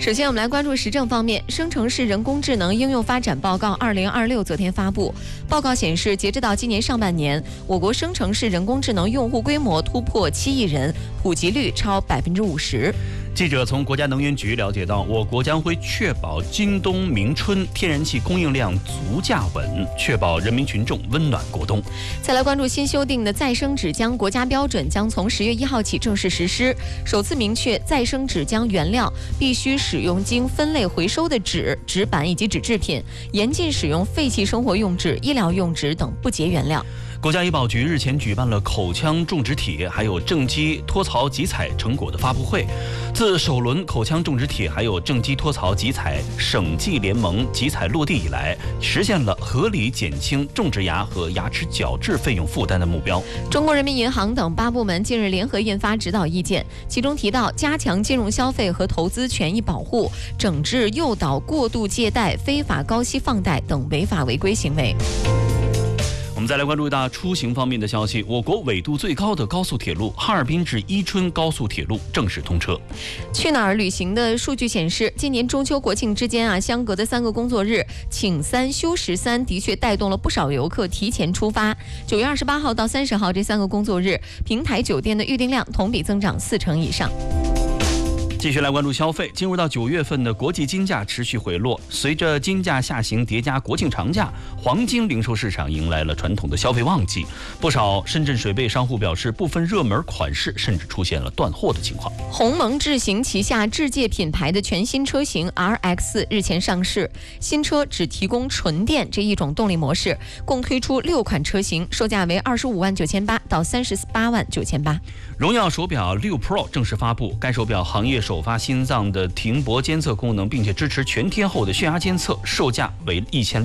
首先，我们来关注时政方面。生成式人工智能应用发展报告2026昨天发布。报告显示，截止到今年上半年，我国生成式人工智能用户规模突破7亿人，普及率超50%。 记者从国家能源局了解到，我国将会确保今冬明春天然气供应量足价稳，确保人民群众温暖过冬。 再来关注新修订的再生纸浆国家标准将从10月1号起正式实施，首次明确再生纸浆原料必须使用经分类回收的纸、纸板以及纸制品，严禁使用废弃生活用纸、医疗用纸等不洁原料。 国家医保局日前举办了口腔种植体还有正畸脱槽集采成果的发布会。自首轮口腔种植体还有正畸脱槽集采省际联盟集采落地以来，实现了合理减轻种植牙和牙齿矫治费用负担的目标。 中国人民银行等8部门近日联合印发指导意见，其中提到加强金融消费和投资权益保护，整治诱导过度借贷、非法高息放贷等违法违规行为。 我们再来关注到出行方面的消息，我国纬度最高的高速铁路哈尔滨至伊春高速铁路正式通车。 去哪儿旅行的数据显示，今年中秋国庆之间相隔的3个工作日，请3休13的确带动了不少游客提前出发。9月28号到30号这3个工作日，平台酒店的预订量同比增长40%以上。 继续来关注消费，进入到9月份的国际金价持续回落，随着金价下行叠加国庆长假，黄金零售市场迎来了传统的消费旺季。不少深圳水贝商户表示，部分热门款式甚至出现了断货的情况。 鸿蒙智行旗下智界品牌的全新车型 RX 日前上市，新车只提供纯电这一种动力模式，共推出6款车型，售价为25.98万到38.98万。 荣耀手表6 Pro 正式发布，该手表行业首发心脏的停泊监测功能，并且支持全天候的血压监测，售价为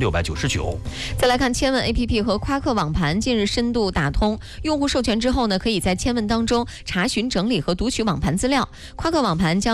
1699。 再来看千问 APP 和夸克网盘近日深度打通，用户授权之后呢，可以在千问当中查询、整理和读取网盘资料。夸克网盘将